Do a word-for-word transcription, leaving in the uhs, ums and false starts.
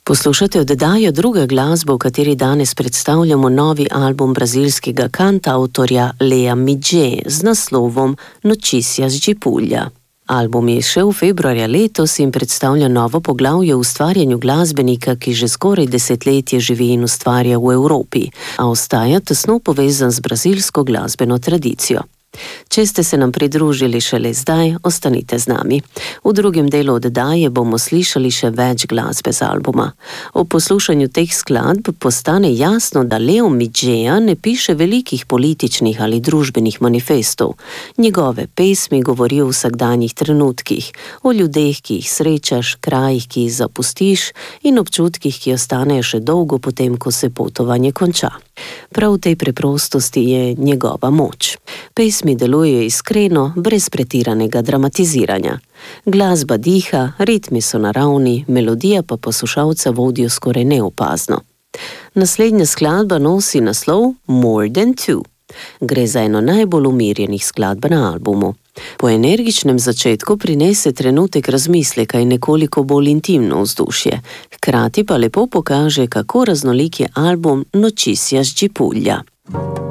Poslušate oddajo Druga glasba, v kateri danes predstavljamo novi album brazilskega kantautorja Lea Midje z naslovom Notícias de Pulha. Album je izšel februarja letos in predstavlja novo poglavje v ustvarjanju glasbenika, ki že skoraj desetletje živi in ustvarja v Evropi, a ostaja tesno povezan z brazilsko glasbeno tradicijo. Če ste se nam pridružili šele zdaj, ostanite z nami. V drugem delu oddaje bomo slišali še več glasbe z albuma. Ob poslušanju teh skladb postane jasno, da Leo Midjeja ne piše velikih političnih ali družbenih manifestov. Njegove pesmi govorijo o vsakdanjih trenutkih, o ljudeh, ki jih srečaš, krajih, ki jih zapustiš in občutkih, ki ostanejo še dolgo potem, ko se potovanje konča. Prav v tej preprostosti je njegova moč. Pesmi delujejo iskreno, brez pretiranega dramatiziranja. Glasba diha, ritmi so naravni, melodija pa poslušalca vodijo skoraj neopazno. Naslednja skladba nosi naslov More than two. Gre za eno najbolj umirjenih skladb na albumu. Po energičnem začetku prinese trenutek razmisleka in nekoliko bolj intimno vzdušje, hkrati pa lepo pokaže, kako raznolik je album Notícias de Pulha.